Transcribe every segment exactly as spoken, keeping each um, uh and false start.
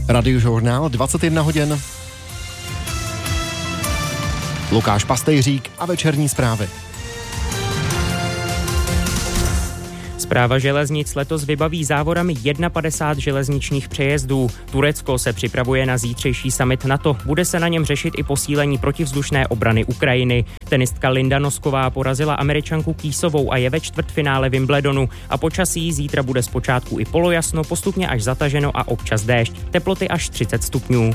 Radiožurnál dvacet jedna hodin. Lukáš Pastejřík a večerní zprávy. Správa železnic letos vybaví závorami padesát jedna železničních přejezdů. Turecko se připravuje na zítřejší summit NATO. Bude se na něm řešit i posílení protivzdušné obrany Ukrajiny. Tenistka Linda Nosková porazila Američanku Kýsovou a je ve čtvrtfinále Wimbledonu. A počasí zítra bude zpočátku i polojasno, postupně až zataženo a občas déšť. Teploty až třicet stupňů.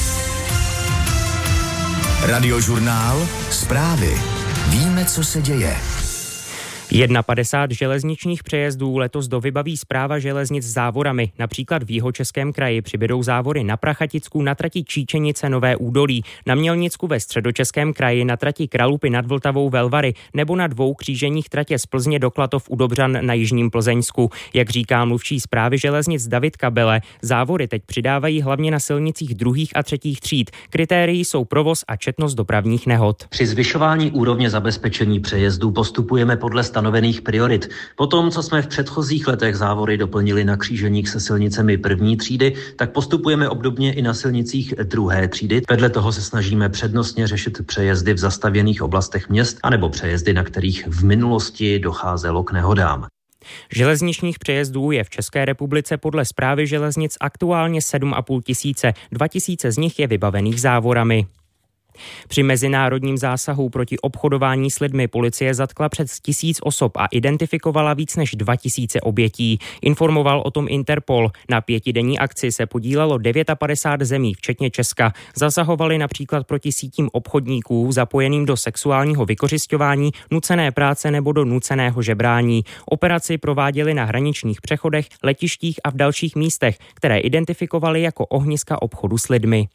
Radiožurnál, zprávy. Víme, co se děje. padesát jedna železničních přejezdů letos dovybaví Správa železnic závorami. Například v Jihočeském kraji přibydou závory na Prachaticku na trati Číčenice Nové Údolí, na Mělnicku ve Středočeském kraji na trati Kralupy nad Vltavou Velvary nebo na dvou kříženích tratě z Plzně do Klatov u Dobřan na jižním Plzeňsku. Jak říká mluvčí Správy železnic David Kabele, závory teď přidávají hlavně na silnicích druhých a třetích tříd. Kritérií jsou provoz a četnost dopravních nehod. Při zvyšování úrovně zabezpečení přejezdů postupujeme podle stanovených priorit. Potom, co jsme v předchozích letech závory doplnili na kříženích se silnicemi první třídy, tak postupujeme obdobně i na silnicích druhé třídy. Vedle toho se snažíme přednostně řešit přejezdy v zastavěných oblastech měst anebo přejezdy, na kterých v minulosti docházelo k nehodám. Železničních přejezdů je v České republice podle Správy železnic aktuálně sedm a půl tisíce. Dva tisíce z nich je vybavených závorami. Při mezinárodním zásahu proti obchodování s lidmi policie zatkla přes tisíc osob a identifikovala víc než dva tisíce obětí. Informoval o tom Interpol. Na pětidenní akci se podílelo padesát devět zemí, včetně Česka. Zasahovali například proti sítím obchodníků zapojeným do sexuálního vykořisťování, nucené práce nebo do nuceného žebrání. Operaci prováděli na hraničních přechodech, letištích a v dalších místech, které identifikovali jako ohniska obchodu s lidmi.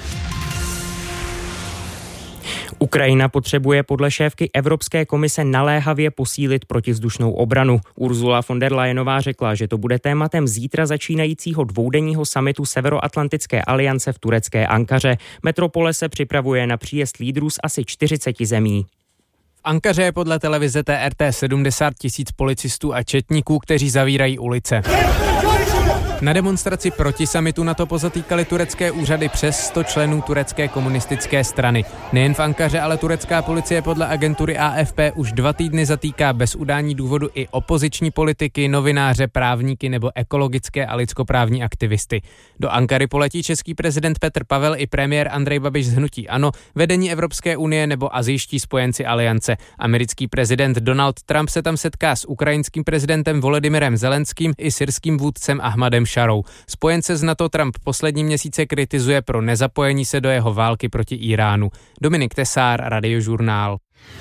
Ukrajina potřebuje podle šéfky Evropské komise naléhavě posílit protivzdušnou obranu. Ursula von der Leyenová řekla, že to bude tématem zítra začínajícího dvoudenního summitu Severoatlantické aliance v turecké Ankaře. Metropole se připravuje na příjezd lídrů z asi čtyřiceti zemí. V Ankaře je podle televize T R T sedmdesát tisíc policistů a četníků, kteří zavírají ulice. Na demonstraci proti summitu NATO pozatýkali turecké úřady přes sto členů turecké komunistické strany. Nejen v Ankaře, ale turecká policie podle agentury A F P už dva týdny zatýká bez udání důvodu i opoziční politiky, novináře, právníky nebo ekologické a lidskoprávní aktivisty. Do Ankary poletí český prezident Petr Pavel i premiér Andrej Babiš z hnutí ANO, vedení Evropské unie nebo asijští spojenci aliance. Americký prezident Donald Trump se tam setká s ukrajinským prezidentem Volodymyrem Zelenským i syrským vůdcem Ahmadem Šarou. Spojence z NATO Trump poslední měsíce kritizuje pro nezapojení se do jeho války proti Iránu. Dominik Tesár, Radiožurnál.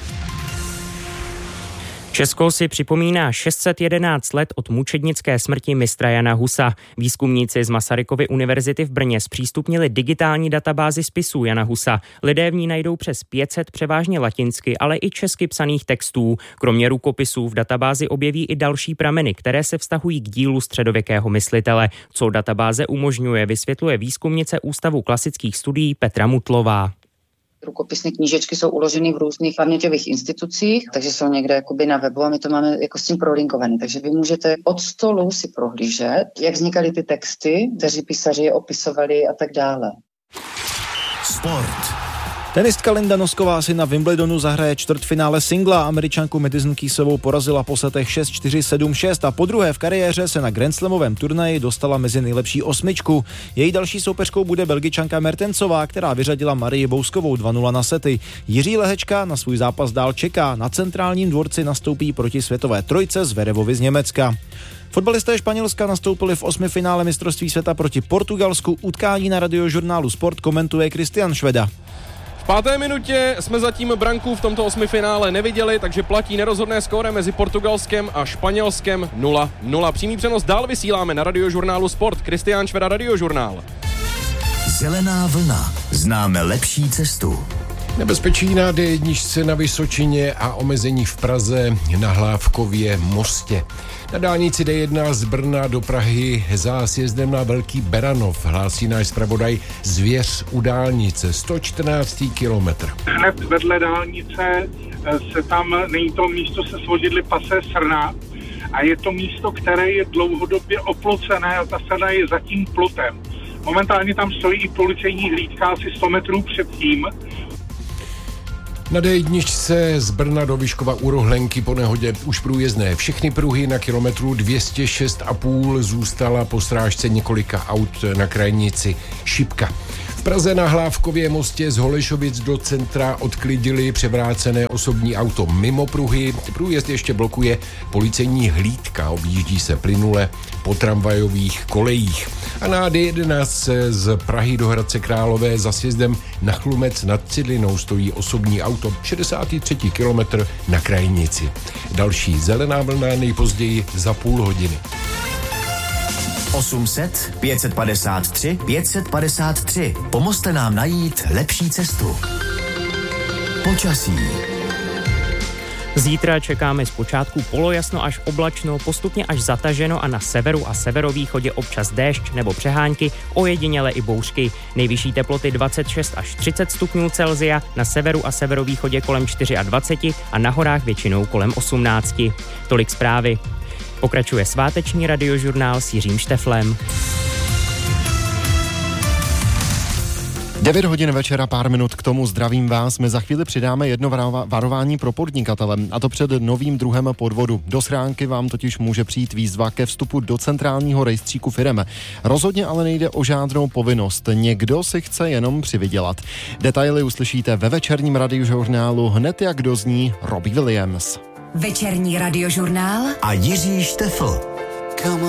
Česko si připomíná šest set jedenáct let od mučednické smrti mistra Jana Husa. Výzkumníci z Masarykovy univerzity v Brně zpřístupnili digitální databázi spisů Jana Husa. Lidé v ní najdou přes pět set převážně latinsky, ale i česky psaných textů. Kromě rukopisů v databázi objeví i další prameny, které se vztahují k dílu středověkého myslitele. Co databáze umožňuje, vysvětluje výzkumnice Ústavu klasických studií Petra Mutlová. Rukopisné knížečky jsou uloženy v různých paměťových institucích, takže jsou někde jakoby na webu a my to máme jako s tím prolinkované. Takže vy můžete od stolu si prohlížet, jak vznikaly ty texty, kteří písaři je opisovali a tak dále. Sport. Tenistka Linda Nosková si na Wimbledonu zahraje čtvrtfinále singla. Američanku Madison Keysovou porazila po setech šest čtyři sedm šest a podruhé v kariéře se na Grand Slamovém turnaji dostala mezi nejlepší osmičku. Její další soupeřkou bude Belgičanka Mertensová, která vyřadila Marii Bouskovou dva nula na sety. Jiří Lehečka na svůj zápas dál čeká. Na centrálním dvorci nastoupí proti světové trojce Zverevovi z Německa. Fotbalisté Španělska nastoupili v osmifinále mistrovství světa proti Portugalsku. Utkání na Radiožurnálu Sport komentuje Kristian Šveda. V páté minutě jsme zatím branku v tomto osmifinále neviděli, takže platí nerozhodné skóre mezi Portugalskem a Španělskem nula nula. Přímý přenos dál vysíláme na Radiožurnálu Sport. Kristián Šveda, Radiožurnál. Zelená vlna. Známe lepší cestu. Nebezpečí na D jedna na Vysočině a omezení v Praze na Hlávkově mostě. Na dálnici D jedna z Brna do Prahy za sjezdem na Velký Beranov hlásí náš zpravodaj Zvěř u dálnice, sto čtrnáctý kilometr. Hned vedle dálnice se tam, není to místo se svodidly Pasé Srna a je to místo, které je dlouhodobě oplocené a ta srna je zatím plotem. Momentálně tam stojí i policejní hlídka asi sto metrů před tím. Na dé jedna z Brna do Vyškova u Rohlenky po nehodě už průjezdné. Všechny pruhy na kilometru dvě stě šest a půl zůstala po strážce několika aut na krajnici Šipka. V Praze na Hlávkově mostě z Holešovic do centra odklidili převrácené osobní auto mimo pruhy. Průjezd ještě blokuje policejní hlídka, objíždí se plynule po tramvajových kolejích. A na dé jedenáct z Prahy do Hradce Králové za sjezdem na Chlumec nad Cidlinou stojí osobní auto, šedesátý třetí kilometr na krajnici. Další zelená vlna nejpozději za půl hodiny. osm set, pět set padesát tři, pět set padesát tři. Pomozte nám najít lepší cestu. Počasí. Zítra čekáme zpočátku polojasno až oblačno, postupně až zataženo a na severu a severovýchodě občas déšť nebo přehánky, ojediněle i bouřky. Nejvyšší teploty dvacet šest až třicet stupňů Celsia, na severu a severovýchodě kolem dvacet čtyři a na horách většinou kolem osmnáct. Tolik zprávy. Pokračuje sváteční radiožurnál s Jiřím Šteflem. devět hodin večera, pár minut k tomu zdravím vás. My za chvíli přidáme jedno varování pro podnikatele, a to před novým druhem podvodu. Do schránky vám totiž může přijít výzva ke vstupu do centrálního rejstříku firem. Rozhodně ale nejde o žádnou povinnost. Někdo si chce jenom přivydělat. Detaily uslyšíte ve večerním radiožurnálu hned jak dozní Robbie Williams. Večerní radiožurnál a Jiří Štefl.